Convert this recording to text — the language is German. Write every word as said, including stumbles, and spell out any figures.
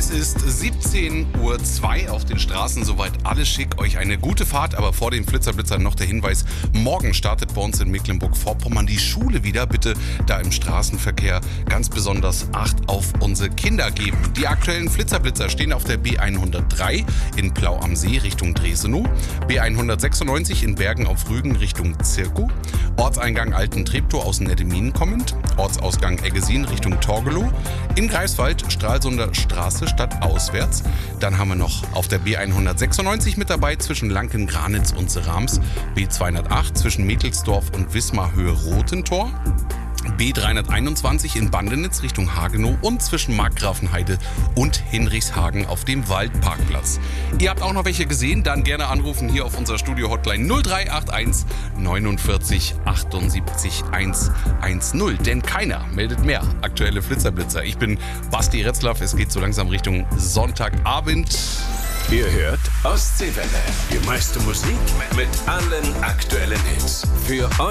Es ist siebzehn Uhr zwei auf den Straßen, soweit alles schick. Euch eine gute Fahrt, aber vor den Flitzerblitzern noch der Hinweis, morgen startet bei uns in Mecklenburg-Vorpommern die Schule wieder. Bitte da im Straßenverkehr ganz besonders Acht auf unsere Kinder geben. Die aktuellen Flitzerblitzer stehen auf der B hundertdrei in Plau am See Richtung Dresenow, B hundertsechsundneunzig in Bergen auf Rügen Richtung Zirkow, Ortseingang Alten Treptow aus Nedeminen kommend, Ortsausgang Eggesin Richtung Torgelow, in Greifswald Stralsunder Straße stadtauswärts. Dann haben wir noch auf der B hundertsechsundneunzig mit dabei zwischen Lanken, Granitz und Serams, B zweihundertacht zwischen Mädelsdorf und Wismar Höhe Rotentor, B dreihunderteinundzwanzig in Bandenitz Richtung Hagenow und zwischen Markgrafenheide und Hinrichshagen auf dem Waldparkplatz. Ihr habt auch noch welche gesehen? Dann gerne anrufen hier auf unserer Studio-Hotline null drei acht eins neunundvierzig achtundsiebzig hundertzehn. Denn keiner meldet mehr aktuelle Flitzerblitzer. Ich bin Basti Retzlaff. Es geht so langsam Richtung Sonntagabend. Ihr hört Ostseewelle. Die meiste Musik mit allen aktuellen Hits. Für euch.